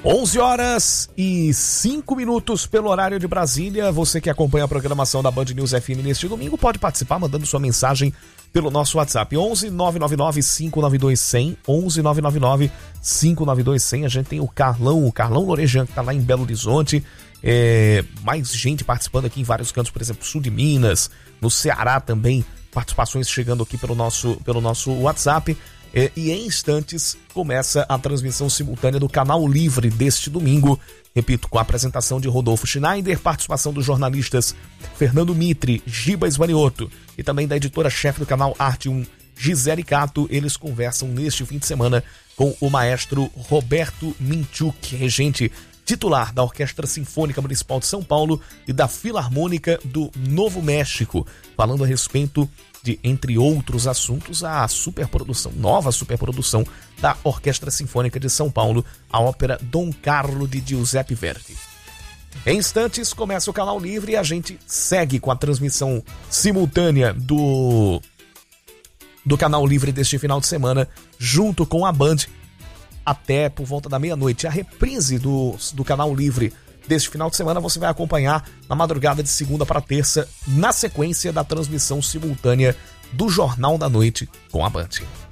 11h05 pelo horário de Brasília. Você que acompanha a programação da Band News FM neste domingo pode participar mandando sua mensagem pelo nosso WhatsApp 11 999 592 100, 11 999 592 100. A gente tem o Carlão Lorejan, que está lá em Belo Horizonte. Mais gente participando aqui em vários cantos, por exemplo, sul de Minas, no Ceará também, participações chegando aqui pelo nosso WhatsApp. E em instantes começa a transmissão simultânea do Canal Livre deste domingo, repito, com a apresentação de Rodolfo Schneider, participação dos jornalistas Fernando Mitre, Giba Esvanioto e também da editora-chefe do canal Arte 1, Gisele Cato. Eles conversam neste fim de semana com o maestro Roberto Minchuk, regente titular da Orquestra Sinfônica Municipal de São Paulo e da Filarmônica do Novo México, falando a respeito de, entre outros assuntos, a nova superprodução da Orquestra Sinfônica de São Paulo, a ópera Dom Carlo de Giuseppe Verdi. Em instantes começa o Canal Livre e a gente segue com a transmissão simultânea do Canal Livre deste final de semana, junto com a Band, até por volta da meia-noite. A reprise do Canal Livre deste final de semana você vai acompanhar na madrugada de segunda para terça, na sequência da transmissão simultânea do Jornal da Noite com a Band.